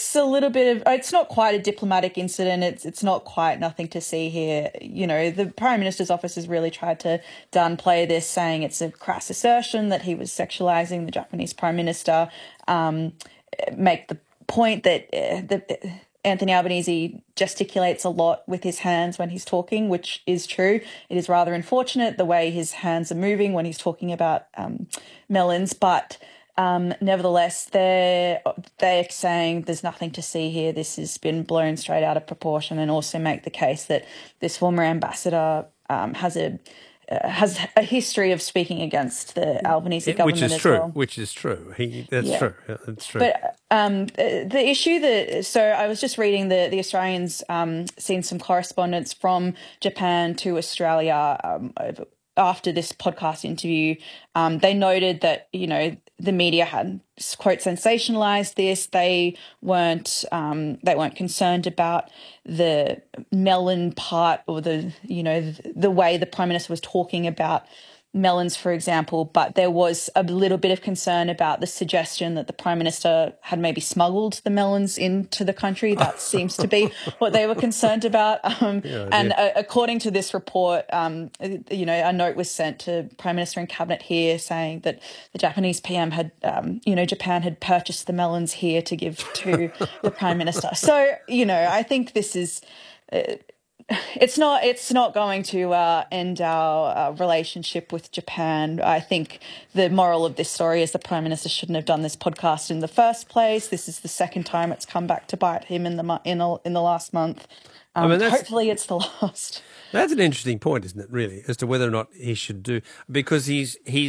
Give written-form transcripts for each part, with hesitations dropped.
it's a little bit of, it's not quite a diplomatic incident. It's not quite nothing to see here. You know, the Prime Minister's office has really tried to downplay this, saying it's a crass assertion that he was sexualizing the Japanese Prime Minister, make the point that Anthony Albanese gesticulates a lot with his hands when he's talking, which is true. It is rather unfortunate the way his hands are moving when he's talking about melons, but nevertheless, they're saying there's nothing to see here. This has been blown straight out of proportion, and also make the case that this former ambassador has a history of speaking against the Albanese government as well. Which is true. That's true. That's true. But the issue so I was just reading the Australians seen some correspondence from Japan to Australia after this podcast interview. They noted that, you know, the media had, quote, sensationalized this. They weren't concerned about the melon part, or the way the Prime Minister was talking about melons, for example, but there was a little bit of concern about the suggestion that the Prime Minister had maybe smuggled the melons into the country. That seems to be what they were concerned about. According to this report, a note was sent to Prime Minister and Cabinet here saying that the Japanese PM had, Japan had purchased the melons here to give to the Prime Minister. So, I think this is... It's not going to end our relationship with Japan. I think the moral of this story is the Prime Minister shouldn't have done this podcast in the first place. This is the second time it's come back to bite him in the last month. Hopefully it's the last. That's an interesting point, isn't it, really, as to whether or not he should do, because he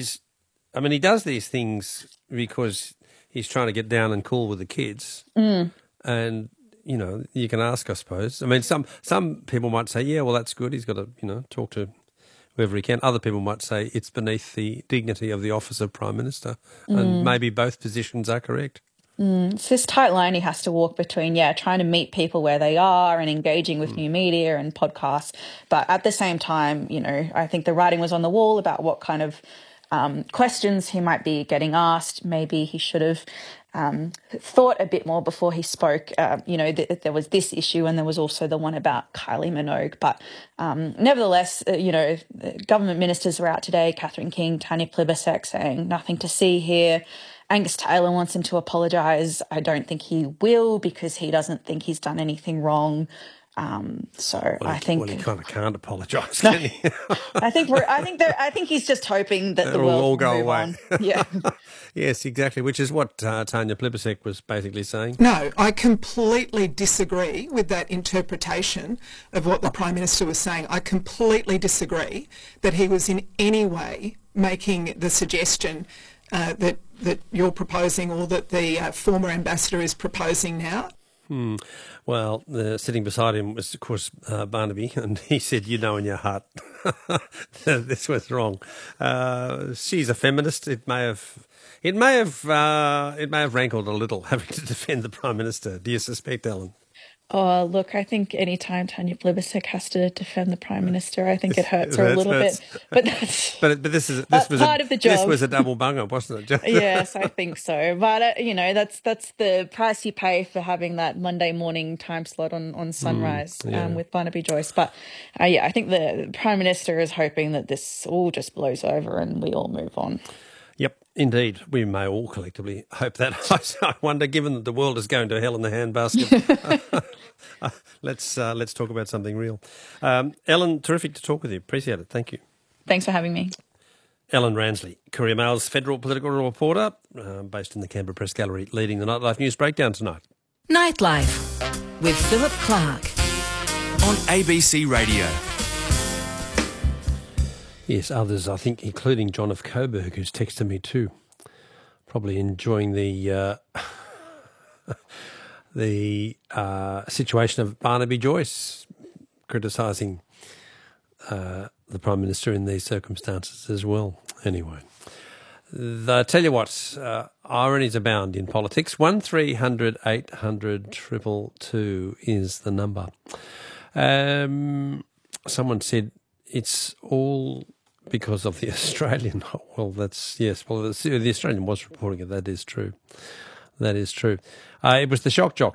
does these things because he's trying to get down and cool with the kids. And you can ask, I suppose. I mean, some people might say, yeah, well, that's good. He's got to, talk to whoever he can. Other people might say it's beneath the dignity of the office of Prime Minister. And maybe both positions are correct. It's this tight line he has to walk between, trying to meet people where they are and engaging with new media and podcasts. But at the same time, I think the writing was on the wall about what kind of questions he might be getting asked. Maybe he should have thought a bit more before he spoke. There was this issue, and there was also the one about Kylie Minogue. But nevertheless, government ministers were out today, Catherine King, Tanya Plibersek, saying nothing to see here. Angus Taylor wants him to apologise. I don't think he will, because he doesn't think he's done anything wrong. I think he kind of can't apologise, can he? I think he's just hoping that the world will go away. On. Yeah. Yes, exactly. Which is what Tanya Plibersek was basically saying. No, I completely disagree with that interpretation of what the Prime Minister was saying. I completely disagree that he was in any way making the suggestion that you're proposing, or that the former ambassador is proposing now. Well, sitting beside him was, of course, Barnaby, and he said, in your heart, this was wrong. She's a feminist. It may have rankled a little, having to defend the Prime Minister. Do you suspect, Ellen? Oh, look, I think any time Tanya Plibersek has to defend the Prime Minister, I think it hurts her a little bit. But that's part of the job. This was a double bunger, wasn't it? Yes, I think so. But, that's the price you pay for having that Monday morning time slot on Sunrise with Barnaby Joyce. But, I think the Prime Minister is hoping that this all just blows over and we all move on. Yep, indeed. We may all collectively hope that. I wonder, given that the world is going to hell in the handbasket, let's talk about something real. Ellen, terrific to talk with you. Appreciate it. Thank you. Thanks for having me. Ellen Ransley, Courier Mail's federal political reporter, based in the Canberra Press Gallery, leading the Nightlife News Breakdown tonight. Nightlife with Philip Clark on ABC Radio. Yes, others, I think, including John of Coburg, who's texted me too, probably enjoying the situation of Barnaby Joyce, criticising the Prime Minister in these circumstances as well. Anyway, I tell you what, ironies abound in politics. 1300 800 222 is the number. Someone said it's all because of the Australian. Well, that's, yes, well, the Australian was reporting it. That is true. That is true. It was the shock jock